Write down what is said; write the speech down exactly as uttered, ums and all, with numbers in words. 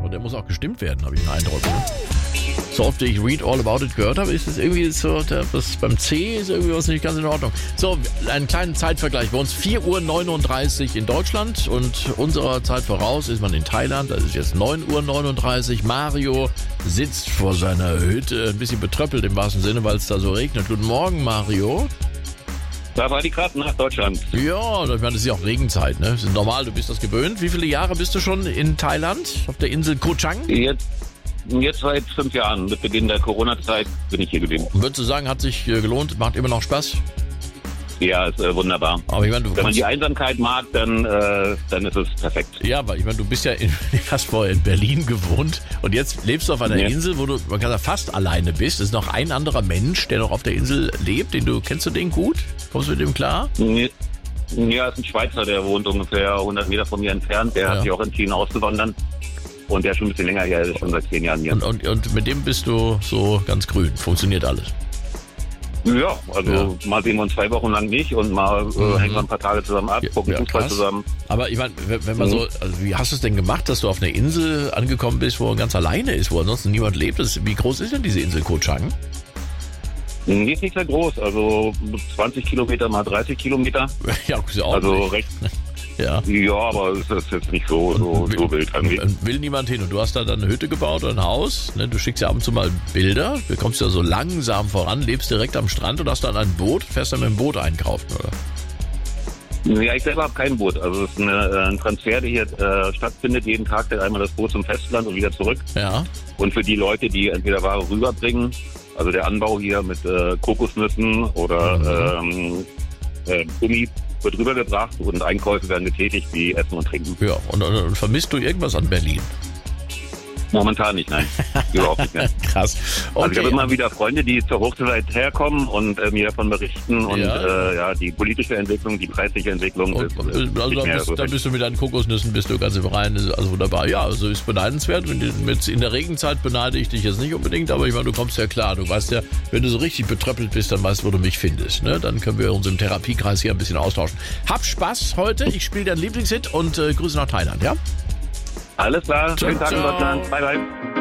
und der muss auch gestimmt werden, habe ich den Eindruck. Ne? So oft ich Read All About It gehört habe, ist es irgendwie so, der, das beim C ist irgendwie was nicht ganz in Ordnung. So, einen kleinen Zeitvergleich. Bei uns vier Uhr neununddreißig in Deutschland und unserer Zeit voraus ist man in Thailand. Das ist jetzt neun Uhr neununddreißig. Mario sitzt vor seiner Hütte, ein bisschen betröppelt im wahrsten Sinne, weil es da so regnet. Guten Morgen, Mario. Da war die gerade nach Deutschland. Ja, ich meine, das ist ja auch Regenzeit, ne? Das ist normal, du bist das gewöhnt. Wie viele Jahre bist du schon in Thailand, auf der Insel Koh Chang? Jetzt, jetzt seit fünf Jahren, mit Beginn der Corona-Zeit, bin ich hier gewesen. Würdest du sagen, hat sich äh, gelohnt, macht immer noch Spaß? Ja, ist äh, wunderbar. Aber ich meine, du Wenn man kannst, die Einsamkeit mag, dann, äh, dann ist es perfekt. ja, aber ich meine, du bist ja in, fast vorher in Berlin gewohnt und jetzt lebst du auf einer Ja. Insel, wo du, man kann sagen, fast alleine bist. Es ist noch ein anderer Mensch, der noch auf der Insel lebt, den du, kennst du den gut? Kommst du mit dem klar? Ja, ist ein Schweizer, der wohnt ungefähr hundert Meter von mir entfernt. Der Ja. hat sich auch entschieden auszuwandern. Und der ist schon ein bisschen länger hier, der ist schon seit zehn Jahren hier. Und, und, und mit dem bist du so ganz grün, funktioniert alles. Ja, also Ja. mal sehen wir uns zwei Wochen lang nicht und mal äh, Mhm. hängen wir ein paar Tage zusammen ab, Ja, gucken ja, Fußball krass. zusammen. Aber ich meine, wenn wenn man Mhm. so, also wie hast du es denn gemacht, dass du auf einer Insel angekommen bist, wo er ganz alleine ist, wo ansonsten niemand lebt? Das, wie groß ist denn diese Insel Koh Chang? Die ist nicht sehr groß, also zwanzig Kilometer mal dreißig Kilometer. Ja, ist ja auch Also nicht. recht, Ja. ja, aber es ist jetzt nicht so, so, so wild eigentlich. Und will niemand hin. Und du hast da dann eine Hütte gebaut oder ein Haus. Ne? Du schickst ja ab und zu mal Bilder. Du kommst ja so langsam voran, lebst direkt am Strand und hast dann ein Boot, fährst dann mit dem Boot einkaufen, oder? Ja, ich selber habe kein Boot. Also es ist eine, äh, ein Transfer, der hier äh, stattfindet. Jeden Tag fährt einmal das Boot zum Festland und wieder zurück. Ja. Und für die Leute, die entweder Ware rüberbringen, also der Anbau hier mit äh, Kokosnüssen oder ähm, äh, Gummi wird rübergebracht und Einkäufe werden getätigt wie Essen und Trinken. Ja. Und, und, und vermisst du irgendwas an Berlin? Momentan nicht, nein. Überhaupt nicht mehr. Krass. Okay. Also ich habe immer wieder Freunde, die zur Hochzeit herkommen und äh, mir davon berichten und Ja. äh, ja, die politische Entwicklung, die preisliche Entwicklung Und, ist, und, ist also nicht da mehr bist, so da bist du mit deinen Kokosnüssen, bist du ganz im Reinen, also wunderbar. Ja, also ist beneidenswert. Wenn du- mit- In der Regenzeit beneide ich dich jetzt nicht unbedingt, aber ich meine, du kommst ja klar. Du weißt ja, wenn du so richtig betröppelt bist, dann weißt du, wo du mich findest. Ne? Dann können wir uns im Therapiekreis hier ein bisschen austauschen. Hab Spaß heute. Ich spiele deinen Lieblingshit und äh, Grüße nach Thailand, ja? Alles klar, schönen Tag in Ciao. Deutschland. Bye, bye.